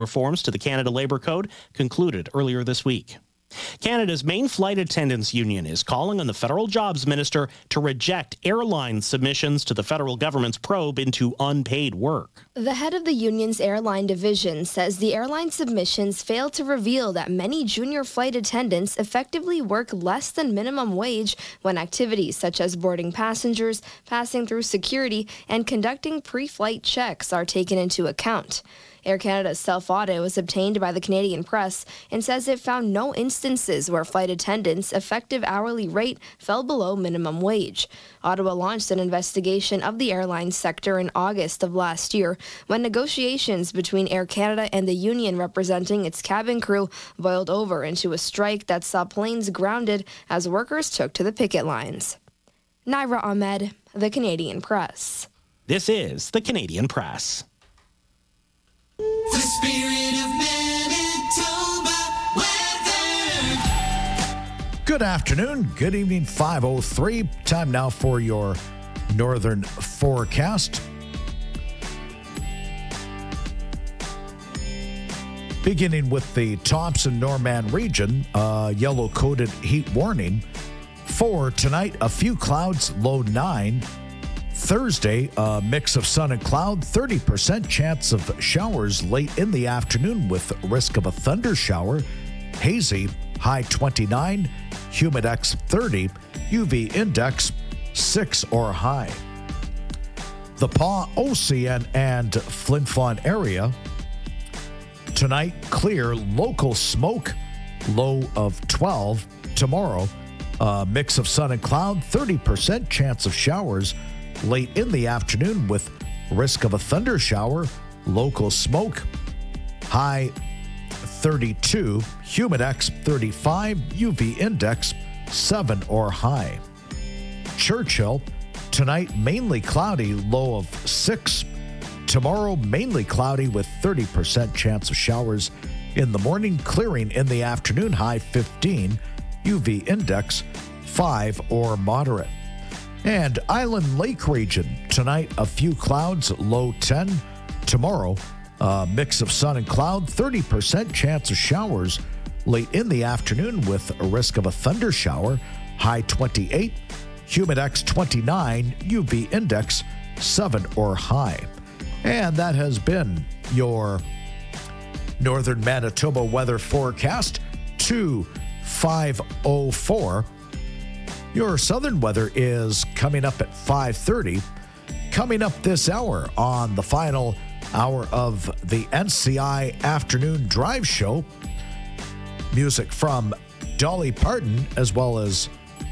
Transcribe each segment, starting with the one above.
Reforms to the Canada Labour Code concluded earlier this week. Canada's main flight attendants union is calling on the federal jobs minister to reject airline submissions to the federal government's probe into unpaid work. The head of the union's airline division says the airline submissions fail to reveal that many junior flight attendants effectively work less than minimum wage when activities such as boarding passengers, passing through security, and conducting pre-flight checks are taken into account. Air Canada's self-audit was obtained by the Canadian Press and says it found no instances where flight attendants' effective hourly rate fell below minimum wage. Ottawa launched an investigation of the airline sector in August of last year when negotiations between Air Canada and the union representing its cabin crew boiled over into a strike that saw planes grounded as workers took to the picket lines. Naira Ahmed, the Canadian Press. This is the Canadian Press. The spirit of Manitoba weather. Good afternoon, good evening, 5:03. Time now for your northern forecast. Beginning with the Thompson-Norman region, yellow-coded heat warning. For tonight, a few clouds, low 9. Thursday, a mix of sun and cloud, 30% chance of showers late in the afternoon with risk of a thunder shower. Hazy, high 29, humidex 30, UV index 6 or high. The Pas Ocean and Flin Flon area. Tonight, clear, local smoke, low of 12. Tomorrow, a mix of sun and cloud, 30% chance of showers late in the afternoon with risk of a thunder shower, local smoke, high 32, humidex 35, UV index 7 or high. Churchill, tonight mainly cloudy, low of 6. Tomorrow mainly cloudy with 30% chance of showers in the morning, clearing in the afternoon, high 15, UV index 5 or moderate. And Island Lake region, tonight a few clouds, low 10. Tomorrow, a mix of sun and cloud, 30% chance of showers late in the afternoon with a risk of a thunder shower, high 28, humidex 29, UV index 7 or high. And that has been your northern Manitoba weather forecast to 5:04. Your southern weather is coming up at 5:30. Coming up this hour on the final hour of the NCI Afternoon Drive Show, music from Dolly Parton as well as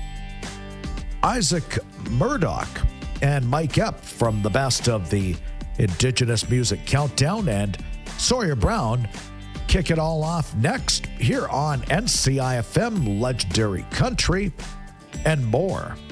Isaac Murdoch and Mike Epp from the best of the Indigenous Music Countdown, and Sawyer Brown kick it all off next here on NCI FM, Legendary Country, and more.